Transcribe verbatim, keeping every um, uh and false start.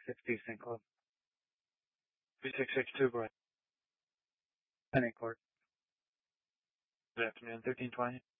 sixty Saint Club. three six six two, Brian. Penny Court. Good afternoon, thirteen twenty.